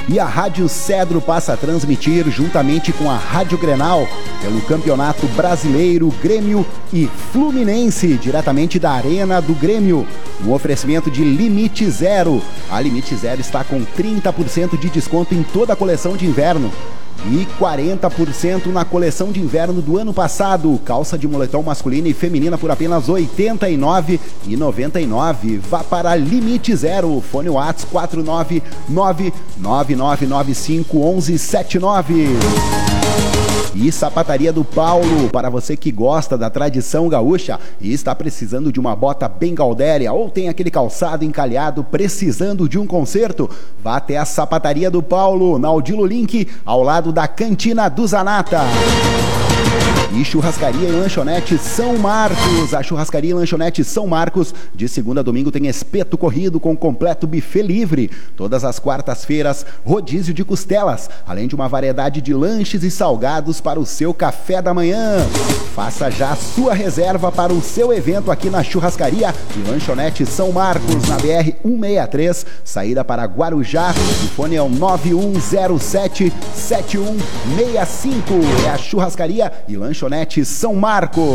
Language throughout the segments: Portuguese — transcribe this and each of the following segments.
e a Rádio Cedro passa a transmitir juntamente com a Rádio Grenal pelo Campeonato Brasileiro Grêmio e Fluminense, diretamente da Arena do Grêmio, no oferecimento de Limite Zero. A Limite Zero está com 30% de desconto em toda a coleção de inverno e 40% na coleção de inverno do ano passado. Calça de moletom masculina e feminina por apenas R$ 89,99. Vá para Limite Zero. Fone WhatsApp 49999951179. E Sapataria do Paulo, para você que gosta da tradição gaúcha e está precisando de uma bota bem gaudéria ou tem aquele calçado encalhado precisando de um conserto, vá até a Sapataria do Paulo, na Aldilo Link, ao lado da Cantina do Zanata. E Churrascaria e Lanchonete São Marcos. A Churrascaria e Lanchonete São Marcos, de segunda a domingo, tem espeto corrido com completo buffet livre. Todas as quartas-feiras, rodízio de costelas, além de uma variedade de lanches e salgados para o seu café da manhã. Faça já a sua reserva para o seu evento aqui na Churrascaria e Lanchonete São Marcos, na BR 163, saída para Guarujá. O fone é o 9107-7165. É a Churrascaria e Lanchonete São Marcos.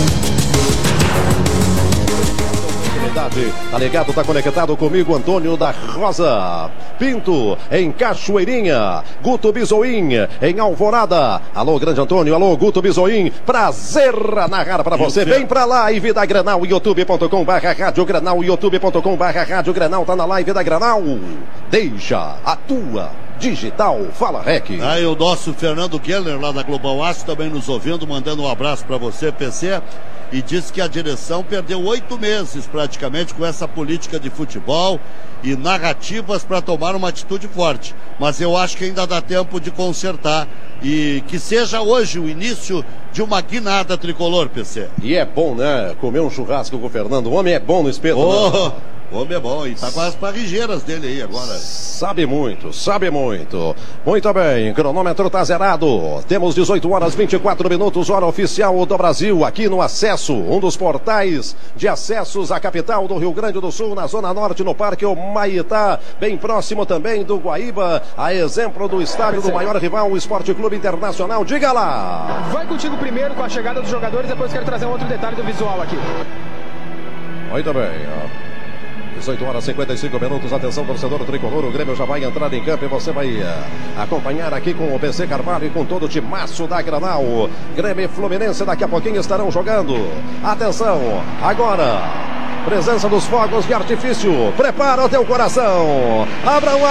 Tá ligado, tá conectado comigo, Antônio da Rosa Pinto, em Cachoeirinha, Guto Bisoim, em Alvorada. Alô, grande Antônio, alô, Guto Bisoim, prazer narrar pra você. Vem pra live da Grenal, youtube.com/Rádio Grenal, youtube.com/Rádio Grenal, tá na live da Grenal. Deixa a tua digital, fala, Rec. Aí o nosso Fernando Keller, lá da Global Aço, também nos ouvindo, mandando um abraço pra você, PC. E disse que a direção perdeu 8 meses praticamente com essa política de futebol e narrativas para tomar uma atitude forte. Mas eu acho que ainda dá tempo de consertar e que seja hoje o início de uma guinada tricolor, PC. E é bom, né? Comer um churrasco com o Fernando. O homem é bom no espeto. Né? O homem é bom, e tá com as parrigeiras dele aí agora. Sabe muito, sabe muito. Muito bem, cronômetro tá zerado. Temos 18 horas 24 minutos, hora oficial do Brasil, aqui no Acesso, um dos portais de acessos à capital do Rio Grande do Sul, na Zona Norte, no Parque Humaitá, bem próximo também do Guaíba, a exemplo do estádio do maior rival, o Esporte Clube Internacional. Diga lá! Vai contigo primeiro com a chegada dos jogadores, depois quero trazer um outro detalhe do visual aqui. Muito bem, 18 horas 55 minutos, atenção torcedor tricolor, o Grêmio já vai entrar em campo e você vai acompanhar aqui com o PC Carvalho e com todo o timaço da Grenal. Grêmio e Fluminense daqui a pouquinho estarão jogando. Atenção, agora, presença dos fogos de artifício, prepara o teu coração, abram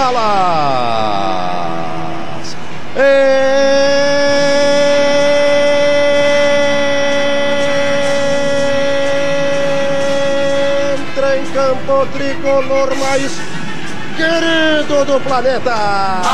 alas, campo tricolor mais querido do planeta.